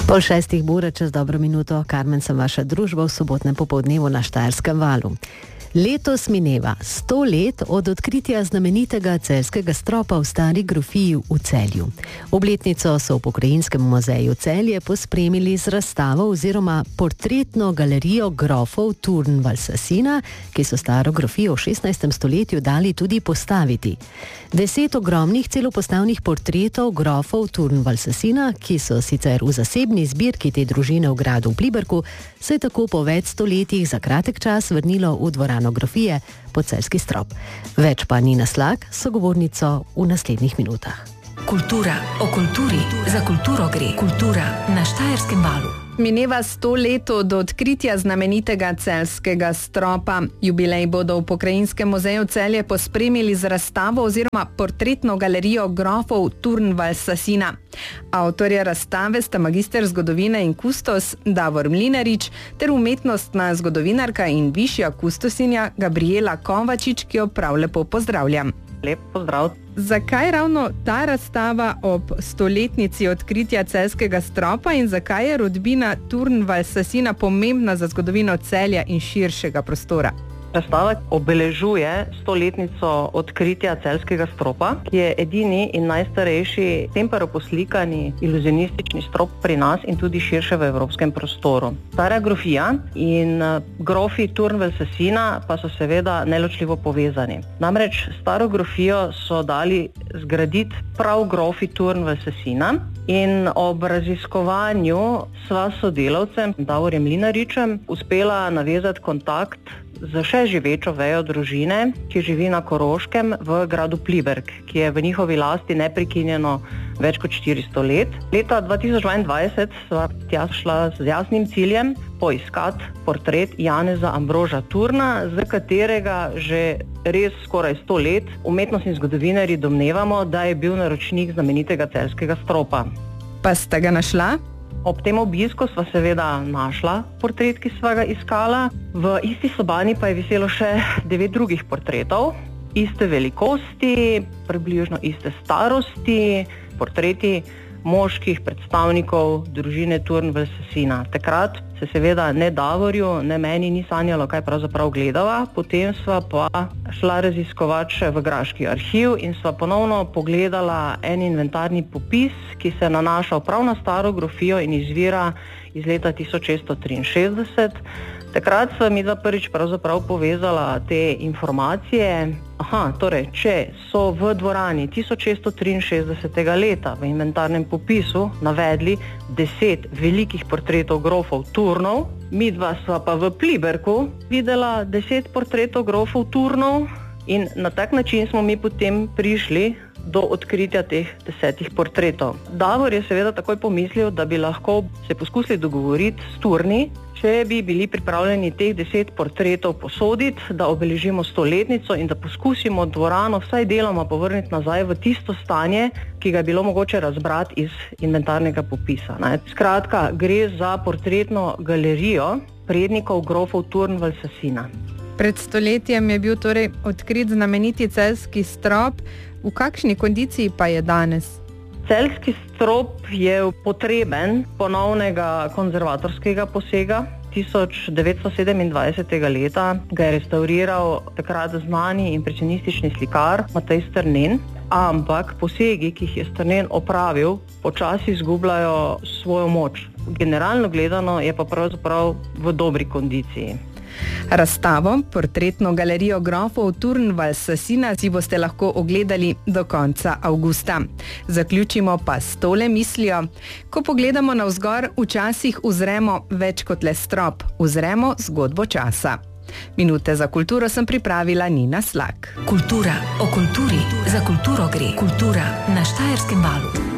6:30 bo, čez dobro minuto, Karmen sem vaša družba v sobotnem popoldnevu na Štajerskem valu. Letos mineva 100 let od odkritja znamenitega celjskega stropa v stari grofiji v Celju. Obletnico so v Pokrajinskem muzeju Celje pospremili z razstavo oziroma portretno galerijo grofov Turn-Valsasina, ki so staro grofijo v 16. stoletju dali tudi postaviti. 10 ogromnih celopostavnih portretov grofov Turn-Valsasina, ki so sicer v zasebni zbirki te družine v gradu v Pliberku, se je tako po več stoletjih za kratek čas vrnilo v dvorano grofije pod celjski strop. Več pa Nina Slak, sogovornico v naslednjih minutah. Kultura, o kulturi, za kulturo gre. Kultura na Štajerskem valu. Mineva 100 let od odkritja znamenitega celjskega stropa. Jubilej bodo v Pokrajinskem muzeju Celje pospremili z razstavo oziroma portretno galerijo grofov Turn-Valsasina. Avtorja razstave sta magister zgodovine in kustos Davor Mlinarič ter umetnostna zgodovinarka in višja kustosinja Gabriela Kovačič, ki jo prav lepo pozdravljam. Lep pozdrav. Zakaj ravno ta razstava ob 100-letnici odkritja celjskega stropa in zakaj je rodbina Turn-Valsasina pomembna za zgodovino Celja in širšega prostora? Razstava obeležuje 100-letnico odkritja celjskega stropa, ki je edini in najstarejši temperoposlikani iluzionistični strop pri nas in tudi širše v evropskem prostoru. Stara grofija in grofi Turn-Valsasina pa so seveda neločljivo povezani. Namreč staro grofijo so dali zgraditi prav grofi Turn-Valsasina in ob raziskovanju sva sodelavcem Davorjem Mlinaričem uspela navezati kontakt z še živečo vejo družine, ki živi na Koroškem v gradu Pliberk, ki je v njihovi lasti neprekinjeno več kot 400 let. Leta 2022 sva tja šla z jasnim ciljem poiskati portret Janeza Ambroža Turna, za katerega že res skoraj 100 let umetnostni zgodovinarji domnevamo, da je bil naročnik znamenitega celjskega stropa. Pa sta ga našla? Ob tem obisku sva seveda našla portret, ki sva ga iskala. V isti sobani pa je viselo še 9 drugih portretov, iste velikosti, približno iste starosti, portreti moških predstavnikov družine Turn-Valsasina. Takrat se seveda ne Davorju, ne meni ni sanjalo, kaj pravzaprav gledava. Potem sva pa šla raziskovati še v graški arhiv in sva ponovno pogledala en inventarni popis, ki se nanaša prav na staro grofijo in izvira iz leta 1663. Takrat sva midva prvič pravzaprav povezala te informacije. Torej, če so v dvorani 1663. leta v inventarnem popisu navedli 10 velikih portretov grofov Turnov, midva sva pa v Pliberku videla 10 portretov grofov Turnov in na tak način smo mi potem prišli do odkritja teh 10 portretov. Davor je seveda takoj pomislil, da bi lahko se poskusili dogovoriti s Turni, če bi bili pripravljeni teh 10 portretov posoditi, da obeležimo 100-letnico in da poskusimo dvorano vsaj deloma povrniti nazaj v tisto stanje, ki ga je bilo mogoče razbrati iz inventarnega popisa. Skratka, gre za portretno galerijo prednikov grofov Turn-Valsasina. Pred stoletjem je bil torej odkrit znameniti celjski strop. V kakšni kondiciji pa je danes? Celjski strop je potreben ponovnega konzervatorskega posega. 1927. leta ga je restauriral takrat znani impresionistični slikar Matej Strnen, ampak posegi, ki jih je Strnen opravil, počasi izgubljajo svojo moč. Generalno gledano je pa pravzaprav v dobri kondiciji. Razstavo, portretno galerijo grofov Turn-Valsasina si boste lahko ogledali do konca avgusta. Zaključimo pa s tole mislijo. Ko pogledamo navzgor, včasih uzremo več kot le strop, uzremo zgodbo časa. Minute za kulturo sem pripravila Nina Slak. Kultura, o kulturi, za kulturo gre. Kultura na Štajerskem valu.